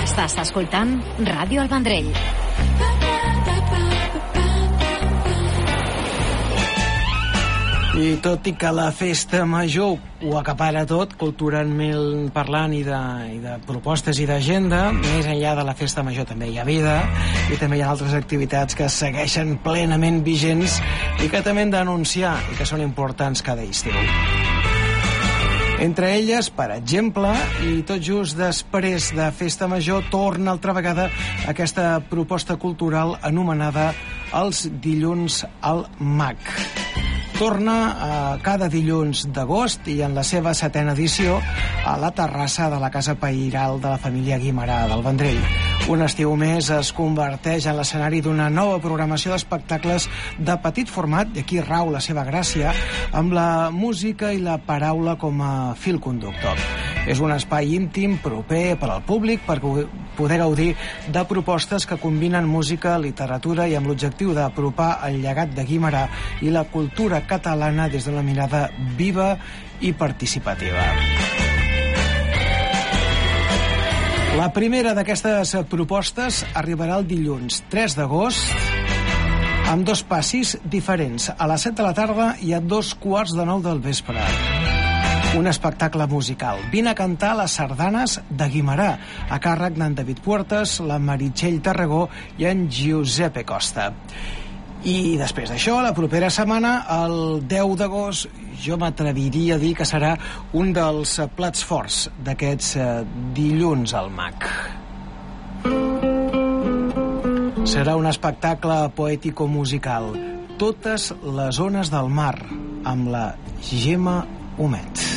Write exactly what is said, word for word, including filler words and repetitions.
Estàs escoltant Ràdio El Vendrell. I tot i que la festa major ho acapara tot, culturalment parlant, i de, i de propostes i d'agenda, més enllà de la festa major també hi ha vida, i també hi ha altres activitats que segueixen plenament vigents i que també hem d'anunciar i que són importants cada estiu. Entre elles, per exemple, i tot just després de Festa Major, torna altra vegada aquesta proposta cultural anomenada Els Dilluns al M A C. Torna eh, cada dilluns d'agost i en la seva setena edició a la terrassa de la Casa Pairal de la família Guimerà del Vendrell. Un estiu més es converteix en l'escenari d'una nova programació d'espectacles de petit format, i aquí rau la seva gràcia, amb la música i la paraula com a fil conductor. És un espai íntim, proper per al públic, per poder gaudir de propostes que combinen música, literatura i amb l'objectiu d'apropar el llegat de Guimerà i la cultura catalana des d'una mirada viva i participativa. La primera d'aquestes propostes arribarà el dilluns tres d'agost amb dos passis diferents, a les set de la tarda i a dos quarts de nou del vespre. Un espectacle musical. Vine a cantar les sardanes de Guimerà, a càrrec d'en David Puertas, la Meritxell Tarragó i en Giuseppe Costa. I després d'això, la propera setmana, el deu d'agost, jo m'atreviria a dir que serà un dels plats forts d'aquests eh, dilluns al M A C. Serà un espectacle poètico-musical. Totes les ones del mar, amb la Gemma Humet.